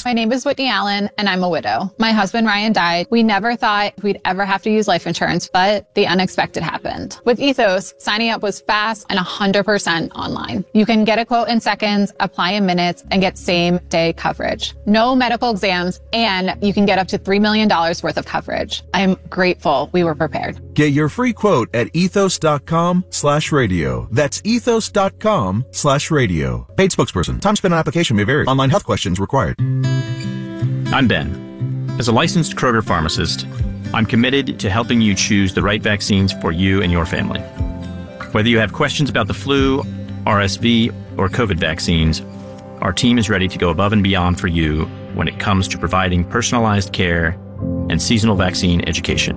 My name is Whitney Allen, and I'm a widow. My husband, Ryan, died. We never thought we'd ever have to use life insurance, but the unexpected happened. With Ethos, signing up was fast and 100% online. You can get a quote in seconds, apply in minutes, and get same-day coverage. No medical exams, and you can get up to $3 million worth of coverage. I'm grateful we were prepared. Get your free quote at ethos.com/radio. That's ethos.com/radio. Paid spokesperson. Time spent on application may vary. Online health questions required. I'm Ben. As a licensed Kroger pharmacist, I'm committed to helping you choose the right vaccines for you and your family. Whether you have questions about the flu, RSV, or COVID vaccines, our team is ready to go above and beyond for you when it comes to providing personalized care and seasonal vaccine education.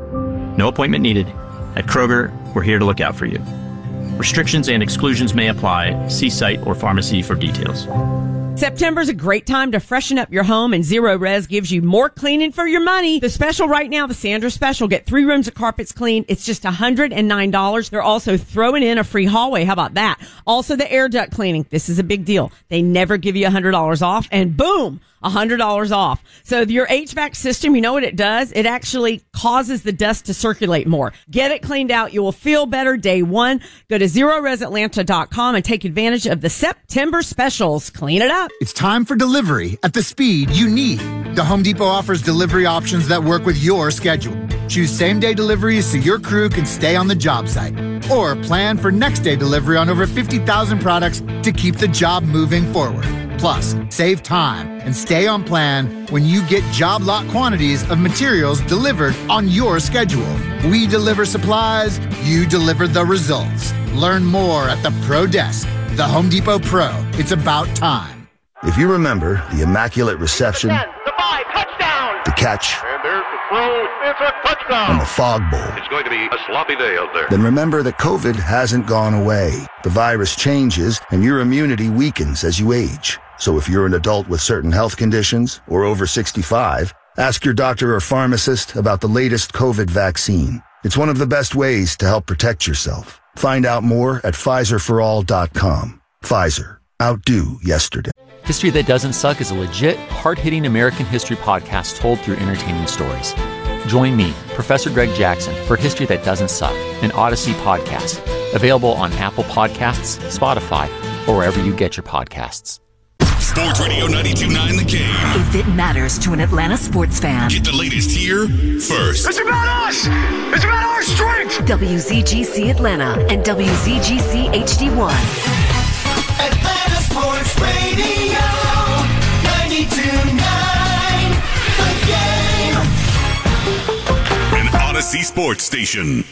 No appointment needed. At Kroger, we're here to look out for you. Restrictions and exclusions may apply. See site or pharmacy for details. September's a great time to freshen up your home, and Zero Res gives you more cleaning for your money. The special right now, the Sandra special, get 3 rooms of carpets cleaned. It's just $109. They're also throwing in a free hallway. How about that? Also the air duct cleaning. This is a big deal. They never give you $100 off, and boom, $100 off. So your HVAC system, you know what it does? It actually causes the dust to circulate more. Get it cleaned out. You will feel better day one. Go to ZeroResAtlanta.com and take advantage of the September specials. Clean it up. It's time for delivery at the speed you need. The Home Depot offers delivery options that work with your schedule. Choose same-day deliveries so your crew can stay on the job site. Or plan for next-day delivery on over 50,000 products to keep the job moving forward. Plus, save time and stay on plan when you get job lot quantities of materials delivered on your schedule. We deliver supplies, you deliver the results. Learn more at the Pro Desk. The Home Depot Pro. It's about time. If you remember the immaculate reception, the 5, touchdown! The catch, and there's the throw, it's a touchdown! And the fog bowl. It's going to be a sloppy day out there. Then remember that COVID hasn't gone away. The virus changes and your immunity weakens as you age. So if you're an adult with certain health conditions or over 65, ask your doctor or pharmacist about the latest COVID vaccine. It's one of the best ways to help protect yourself. Find out more at PfizerForAll.com. Pfizer. Outdo yesterday. History That Doesn't Suck is a legit, hard-hitting American history podcast told through entertaining stories. Join me, Professor Greg Jackson, for History That Doesn't Suck, an Odyssey podcast. Available on Apple Podcasts, Spotify, or wherever you get your podcasts. Sports Radio 92.9 The Game. If it matters to an Atlanta sports fan. Get the latest here first. It's about us! It's about our strength! WZGC Atlanta and WZGC HD1. Atlanta Sports Radio 92.9 The Game. An Odyssey Sports Station.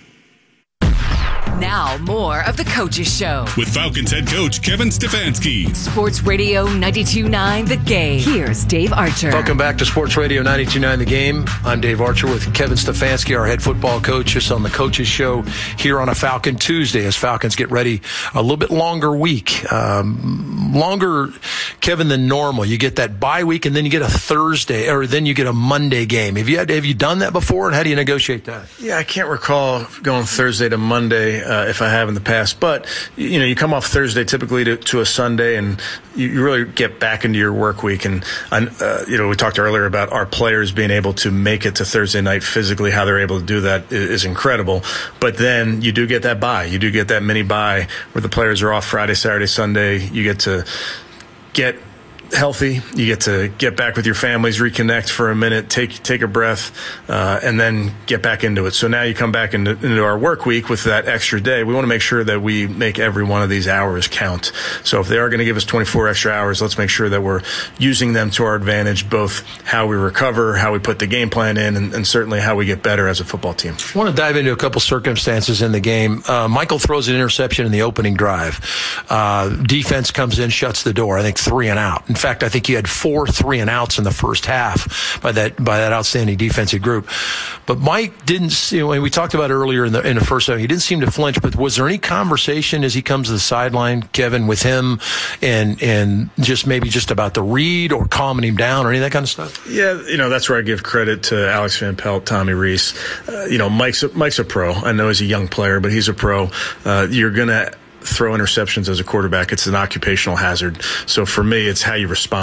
Now, more of The Coaches Show. With Falcons head coach Kevin Stefanski. Sports Radio 92.9 The Game. Here's Dave Archer. Welcome back to Sports Radio 92.9 The Game. I'm Dave Archer with Kevin Stefanski, our head football coach, just on The Coaches Show here on a Falcon Tuesday as Falcons get ready. A little bit longer week. Longer, Kevin, than normal. You get that bye week and then you get a Thursday, or then you get a Monday game. Have you done that before, and how do you negotiate that? Yeah, I can't recall going Thursday to Monday if I have in the past. But, you come off Thursday typically to a Sunday, and you really get back into your work week. And, we talked earlier about our players being able to make it to Thursday night physically. How they're able to do that is incredible. But then you do get that bye. You do get that mini bye where the players are off Friday, Saturday, Sunday. You get to get healthy. You get to get back with your families, reconnect for a minute, take a breath, and then get back into it. So now you come back into our work week with that extra day. We want to make sure that we make every one of these hours count. So if they are going to give us 24 extra hours, let's make sure that we're using them to our advantage, both how we recover, how we put the game plan in, and certainly how we get better as a football team. I want to dive into a couple circumstances in the game. Michael throws an interception in the opening drive. Defense comes in, shuts the door. I think 3 and out. In fact, I think you had 4 3-and-outs in the first half by that outstanding defensive group. But Mike didn't see, we talked about it earlier in the first half, he didn't seem to flinch. But was there any conversation as he comes to the sideline, Kevin, with him and just about the read or calming him down or any of that kind of stuff? Yeah, that's where I give credit to Alex Van Pelt, Tommy Rees. Mike's a pro. I know he's a young player, but he's a pro. You're going to throw interceptions as a quarterback. It's an occupational hazard. So for me, it's how you respond